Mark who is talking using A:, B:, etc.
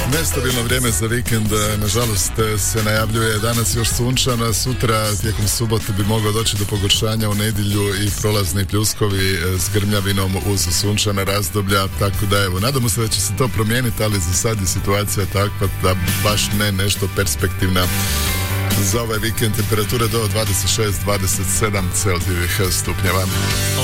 A: Nestabilno vrijeme za vikend, nažalost se najavljuje danas još sunčano, sutra tijekom subote bi moglo doći do pogoršanja, u nedjelju i prolazni pljuskovi s grmljavinom uz sunčana razdoblja, tako da evo, nadamo se da će se to promijeniti, ali za sad je situacija takva da baš ne nešto perspektivna. Za ovaj vikend temperature do 26-27 Celzijevih stupnjeva.